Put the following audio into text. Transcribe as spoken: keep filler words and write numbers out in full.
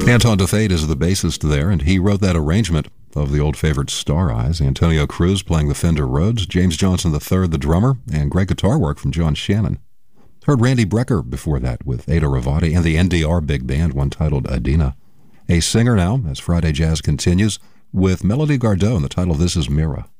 Anton DeFate is the bassist there, and he wrote that arrangement of the old favorite Star Eyes. Antonio Cruz playing the Fender Rhodes, James Johnson the third, the drummer, and great guitar work from John Shannon. Heard Randy Brecker before that with Ada Ravati and the N D R Big Band, one titled Adina. A singer now, as Friday Jazz continues, with Melody Gardot, and the title This Is Mira.